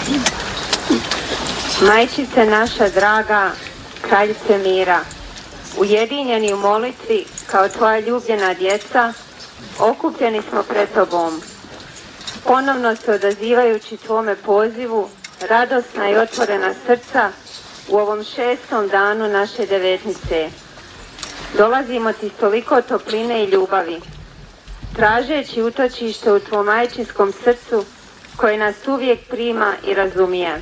Majčice naša draga, kraljice mira, ujedinjeni u molitvi kao tvoja ljubljena djeca, okupljeni smo pred tobom. Ponovno se odazivajući tvome pozivu, radosna i otvorena srca u ovom 6. danu naše devetnice. Dolazimo ti s toliko topline i ljubavi, tražeći utočište u tvom majčinskom srcu koje nas uvijek prima i razumije.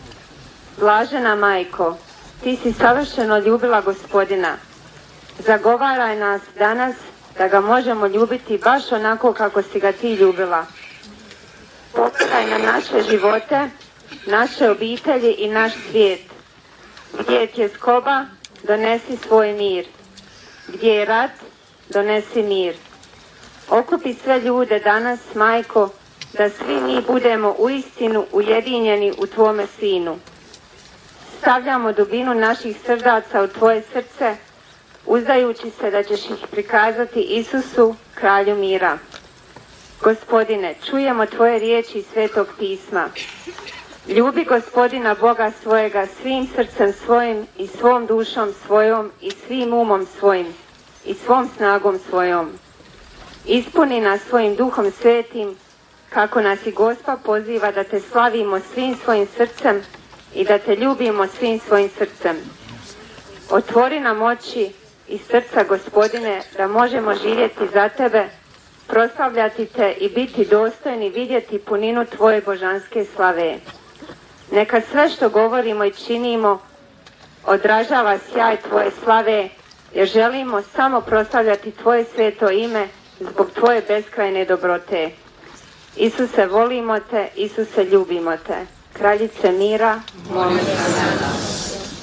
Blažena majko, ti si savršeno ljubila Gospodina. Zagovaraj nas danas da ga možemo ljubiti baš onako kako si ga ti ljubila. Pogledaj na naše živote, naše obitelji i naš svijet. Gdje je tjeskoba, donesi svoj mir. Gdje je rat, donesi mir. Okupi sve ljude danas, majko, da svi mi budemo uistinu ujedinjeni u tvome sinu. Stavljamo dubinu naših srdaca u tvoje srce, uzdajući se da ćeš ih prikazati Isusu, kralju mira. Gospodine, čujemo tvoje riječi iz Svetog pisma. Ljubi Gospodina Boga svojega svim srcem svojim i svom dušom svojom i svim umom svojim i svom snagom svojom. Ispuni nas svojim Duhom Svetim, kako nas i Gospa poziva da te slavimo svim svojim srcem i da te ljubimo svim svojim srcem. Otvori nam oči i srca, Gospodine, da možemo živjeti za tebe, proslavljati te i biti dostojni vidjeti puninu tvoje božanske slave. Neka sve što govorimo i činimo odražava sjaj tvoje slave, jer želimo samo proslavljati tvoje sveto ime zbog tvoje beskrajne dobrote. Isuse, volimo te, Isuse, ljubimo te. Kraljice mira, molim za nas.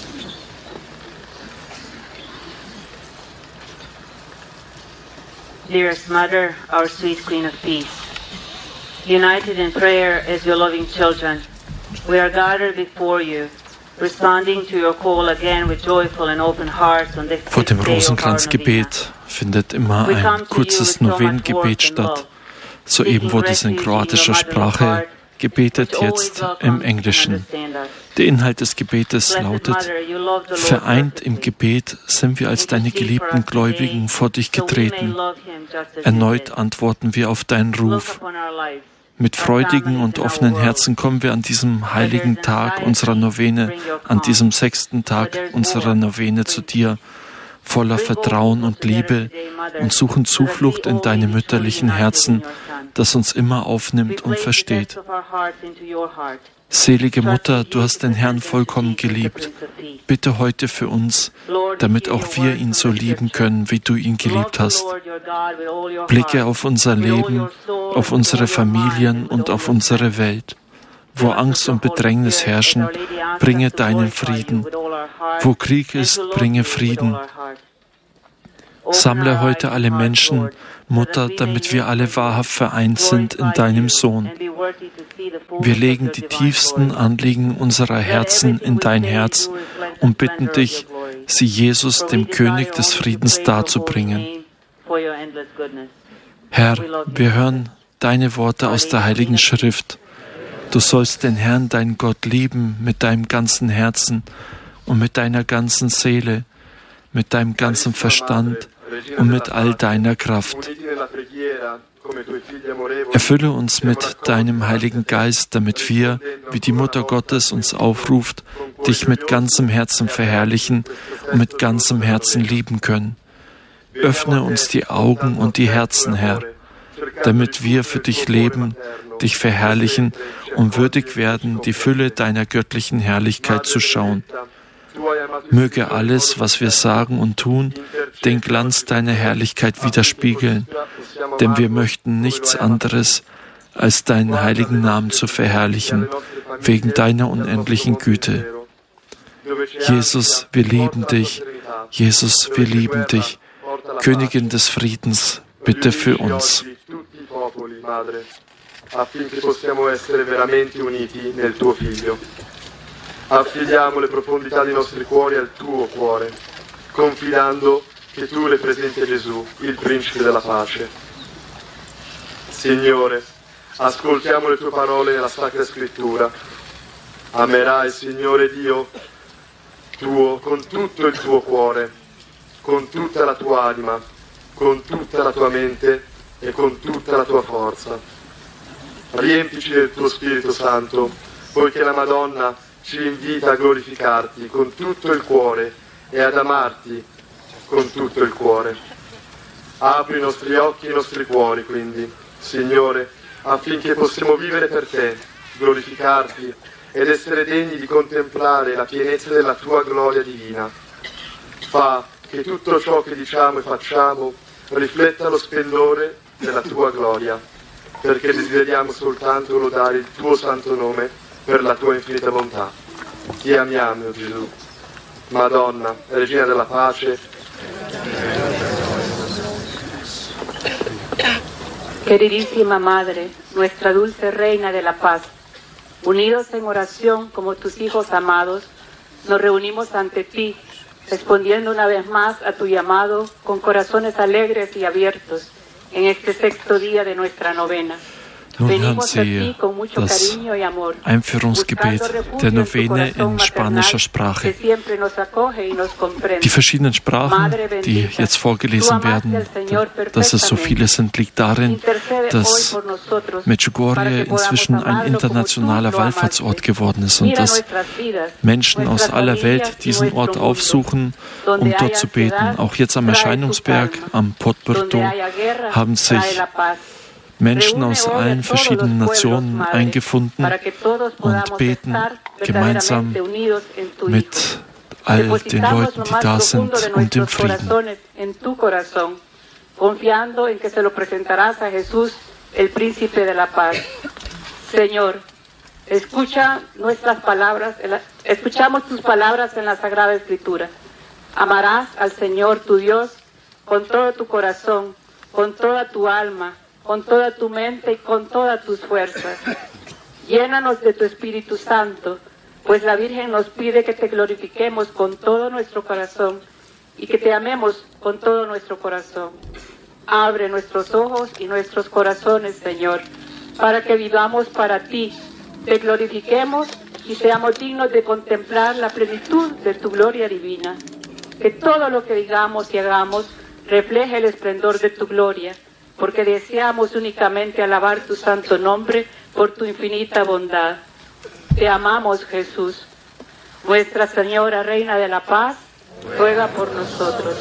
Dearest Mother, our sweet Queen of Peace, united in prayer as your loving children, we are gathered before you, responding to your call again with joyful and open hearts on this Vor dem day of our novena. Rosenkranzgebet findet immer ein kurzes Novenengebet statt. Soeben wurde es in kroatischer Sprache gebetet, jetzt im Englischen. Der Inhalt des Gebetes lautet: Vereint im Gebet sind wir als deine geliebten Gläubigen vor dich getreten. Erneut antworten wir auf deinen Ruf. Mit freudigen und offenen Herzen kommen wir an diesem heiligen Tag unserer Novene, an diesem 6. Tag unserer Novene zu dir, voller Vertrauen und Liebe und suchen Zuflucht in deinem mütterlichen Herzen, das uns immer aufnimmt und versteht. Selige Mutter, du hast den Herrn vollkommen geliebt. Bitte heute für uns, damit auch wir ihn so lieben können, wie du ihn geliebt hast. Blicke auf unser Leben, auf unsere Familien und auf unsere Welt. Wo Angst und Bedrängnis herrschen, bringe deinen Frieden. Wo Krieg ist, bringe Frieden. Sammle heute alle Menschen, Mutter, damit wir alle wahrhaft vereint sind in deinem Sohn. Wir legen die tiefsten Anliegen unserer Herzen in dein Herz und bitten dich, sie Jesus, dem König des Friedens, darzubringen. Herr, wir hören deine Worte aus der Heiligen Schrift. Du sollst den Herrn, deinen Gott, lieben mit deinem ganzen Herzen und mit deiner ganzen Seele, mit deinem ganzen Verstand und mit all deiner Kraft. Erfülle uns mit deinem Heiligen Geist, damit wir, wie die Mutter Gottes uns aufruft, dich mit ganzem Herzen verherrlichen und mit ganzem Herzen lieben können. Öffne uns die Augen und die Herzen, Herr, damit wir für dich leben, dich verherrlichen und würdig werden, die Fülle deiner göttlichen Herrlichkeit zu schauen. Möge alles, was wir sagen und tun, den Glanz deiner Herrlichkeit widerspiegeln, denn wir möchten nichts anderes, als deinen heiligen Namen zu verherrlichen, wegen deiner unendlichen Güte. Jesus, wir lieben dich. Jesus, wir lieben dich. Königin des Friedens, bitte für uns. Affidiamo le profondità dei nostri cuori al tuo cuore, confidando che tu rappresenti Gesù, il principe della pace. Signore, ascoltiamo le tue parole nella Sacra Scrittura Amerai il Signore Dio tuo con tutto il tuo cuore, con tutta la tua anima, con tutta la tua mente e con tutta la tua forza. Riempici del tuo Spirito Santo, poiché la Madonna ci invita a glorificarti con tutto il cuore e ad amarti con tutto il cuore. Apri i nostri occhi e i nostri cuori, quindi, Signore, affinché possiamo vivere per te, glorificarti ed essere degni di contemplare la pienezza della tua gloria divina. Fa che tutto ciò che diciamo e facciamo rifletta lo splendore della tua gloria, perché desideriamo soltanto lodare il tuo santo nome per la tua infinita bontà. Ti amiamo, oh Gesù. Madonna, Regina della Pace. Queridísima Madre, nuestra dulce Reina de la Paz, unidos en oración como tus hijos amados, nos reunimos ante ti, respondiendo una vez más a tu llamado con corazones alegres y abiertos en este sexto día de nuestra novena. Nun hören Sie das Einführungsgebet der Novene in spanischer Sprache. Die verschiedenen Sprachen, die jetzt vorgelesen werden, dass es so viele sind, liegt darin, dass Medjugorje inzwischen ein internationaler Wallfahrtsort geworden ist und dass Menschen aus aller Welt diesen Ort aufsuchen, um dort zu beten. Auch jetzt am Erscheinungsberg, am Potberto, haben sich Menschen aus allen verschiedenen Nationen eingefunden und beten gemeinsam mit all den Leuten, die da sind, um den Frieden. Confiando en que se lo presentarás a Jesús, el príncipe de la paz. Señor, escuchamos tus palabras en la Sagrada Escritura. Amarás al Señor tu Dios con todo tu corazón, con toda tu alma, con toda tu mente y con todas tus fuerzas. Llénanos de tu Espíritu Santo, pues la Virgen nos pide que te glorifiquemos con todo nuestro corazón y que te amemos con todo nuestro corazón. Abre nuestros ojos y nuestros corazones, Señor, para que vivamos para ti, te glorifiquemos y seamos dignos de contemplar la plenitud de tu gloria divina. Que todo lo que digamos y hagamos refleje el esplendor de tu gloria, porque deseamos únicamente alabar tu santo nombre por tu infinita bondad. Te amamos, Jesús. Nuestra Señora, Reina de la Paz, ruega por nosotros.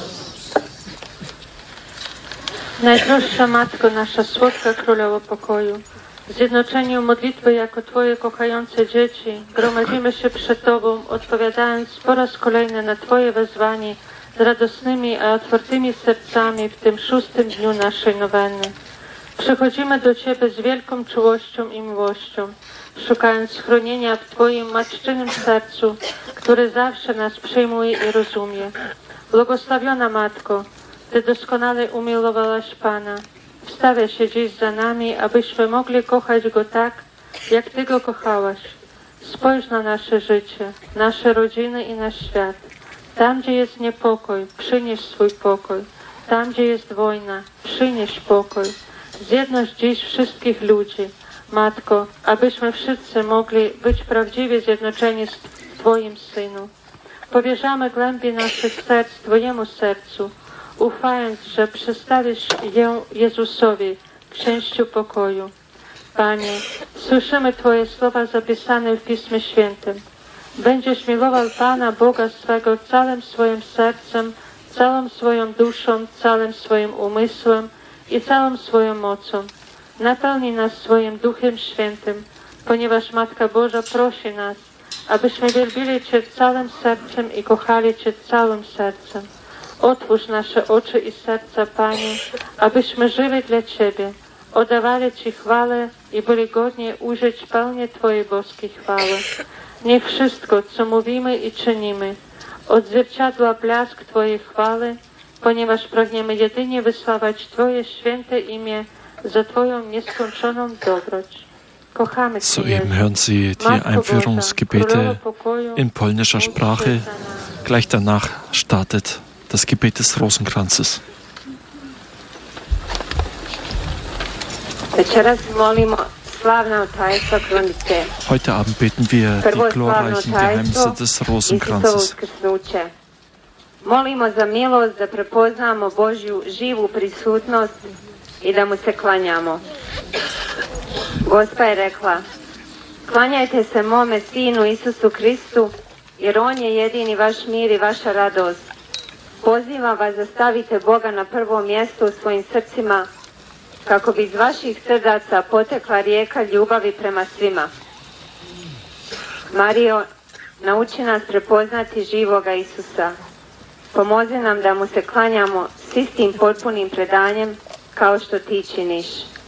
Najdroższa Matko, nasza słodka Królowo Pokoju, w zjednoczeniu modlitwy jako Twoje kochające dzieci gromadzimy się przed Tobą, odpowiadając po raz kolejny na Twoje wezwanie z radosnymi, a otwartymi sercami w tym 6. dniu naszej noweny. Przychodzimy do Ciebie z wielką czułością i miłością, szukając schronienia w Twoim matczynym sercu, które zawsze nas przyjmuje i rozumie. Błogosławiona Matko, Ty doskonale umiłowałaś Pana. Wstawia się dziś za nami, abyśmy mogli kochać Go tak, jak Ty Go kochałaś. Spójrz na nasze życie, nasze rodziny i nasz świat. Tam, gdzie jest niepokój, przynieś swój pokój. Tam, gdzie jest wojna, przynieś pokój. Zjednoć dziś wszystkich ludzi, Matko, abyśmy wszyscy mogli być prawdziwie zjednoczeni z Twoim Synu. Powierzamy głębi naszych serc Twojemu sercu, ufając, że przedstawisz ją Jezusowi, Księciu pokoju. Panie, słyszymy Twoje słowa zapisane w Pismie Świętym. Będziesz miłował Pana Boga swego całym swoim sercem, całą swoją duszą, całym swoim umysłem i całą swoją mocą. Napełnij nas swoim Duchem Świętym, ponieważ Matka Boża prosi nas, abyśmy wielbili Cię całym sercem i kochali Cię całym sercem. Otwórz nasze oczy i serca, Panie, abyśmy żyli dla Ciebie, oddawali Ci chwałę i byli godni użyć pełni Twojej boskiej chwały. Niech wszystko, co mówimy i czynimy, odzwierciedla blask Twojej chwały, ponieważ pragniemy jedynie wysławiać Twoje święte imię za Twoją nieskończoną dobroć. Kochamy Cię, Soeben hören Sie die Einführungsgebete in polnischer Sprache. Gleich danach startet das Gebet des Rosenkranzes. Večeras molimo slavna tajstva krunice. Heute Abend beten wir die glorreichen Geheimnisse des Rosenkranzes. Uskrsnuće. Molimo za milost da prepoznamo Božju živu prisutnost i da mu se klanjamo. Gospa je rekla, klanjajte se mome Sinu Isusu Kristu, jer On je jedini vaš mir i vaša radost. Pozivam vas da stavite Boga na prvo mjesto u svojim srcima, kako bi iz vaših srdaca potekla rijeka ljubavi prema svima. Marijo, nauči nas prepoznati živoga Isusa. Pomozi nam da mu se klanjamo s istim potpunim predanjem kao što ti činiš.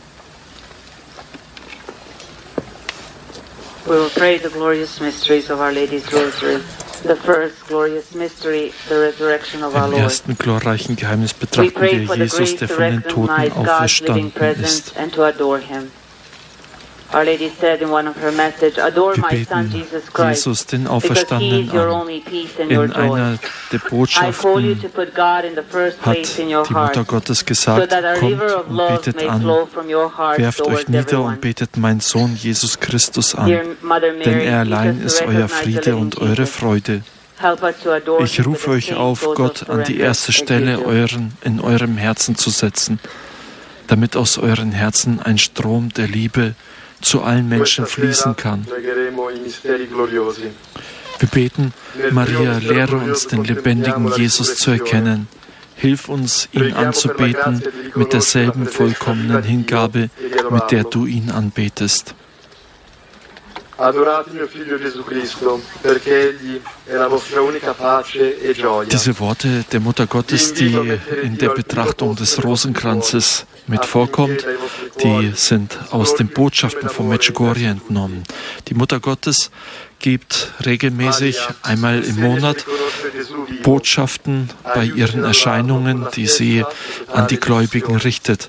We will pray the glorious mysteries of Our Lady's Rosary. The first glorious mystery, the resurrection of our Im Lord. ersten glorreichen Geheimnis We betrachten pray wir for the Jesus, grace der to von den Toten recognize God's living auferstanden presence ist. and to adore Him. Our Lady said in one of her messages, adore Wir my Son beten Jesus Christ, Jesus, den because He is Auferstandenen, your an. only peace and your In joy. einer der I call you Botschaften to put God in the first hat place in your die heart, Mutter Gottes so gesagt, that a kommt river of und love betet may an, flow from your heart werft euch towards nieder everyone. und betet meinen Sohn Jesus Christus Dear an, Mother Mary, denn er allein teach us ist to euer recognize the Friede living und eure Jesus. Freude. Help us to adore Ich Him rufe with euch the auf, same Gott total an die surrender erste as Stelle you do. in eurem Herzen zu setzen, damit aus euren Herzen ein Strom der Liebe zu allen Menschen fließen kann. Wir beten, Maria, lehre uns den lebendigen Jesus zu erkennen. Hilf uns, ihn anzubeten mit derselben vollkommenen Hingabe, mit der du ihn anbetest. Adorate mio figlio Gesù Cristo, perché egli è la vostra unica pace e gioia. Diese Worte der Mutter Gottes, die in der Betrachtung des Rosenkranzes mit vorkommt, die sind aus den Botschaften von Medjugorje entnommen. Die Mutter Gottes gibt regelmäßig einmal im Monat Botschaften bei ihren Erscheinungen, die sie an die Gläubigen richtet.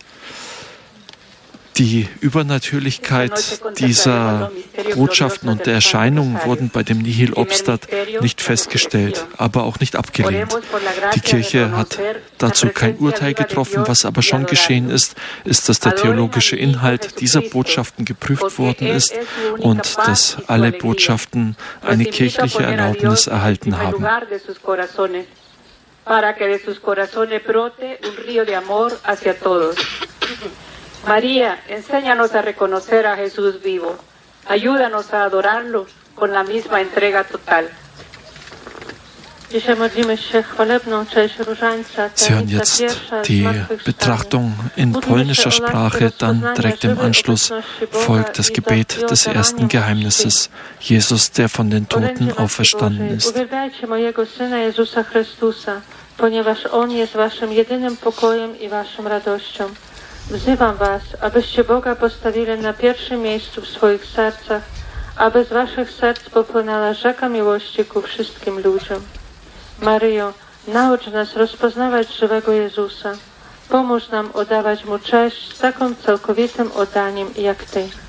Die Übernatürlichkeit dieser Botschaften und der Erscheinungen wurden bei dem Nihil Obstat nicht festgestellt, aber auch nicht abgelehnt. Die Kirche hat dazu kein Urteil getroffen. Was aber schon geschehen ist, ist, dass der theologische Inhalt dieser Botschaften geprüft worden ist und dass alle Botschaften eine kirchliche Erlaubnis erhalten haben. Para que de sus corazones brote un río de amor hacia todos. María, enséñanos a reconocer a Jesús vivo. Ayúdanos a adorarlo con la misma entrega total. Sie hören jetzt die Betrachtung in polnischer Sprache, dann direkt im Anschluss folgt das Gebet des ersten Geheimnisses, Jesus, der von den Toten auferstanden ist. Ponieważ On jest waszym jedynym pokojem i waszą radością. Wzywam was, abyście Boga postawili na pierwszym miejscu w swoich sercach, aby z waszych serc popłynęła rzeka miłości ku wszystkim ludziom. Maryjo, naucz nas rozpoznawać żywego Jezusa. Pomóż nam oddawać Mu cześć z takim całkowitym oddaniem jak Ty.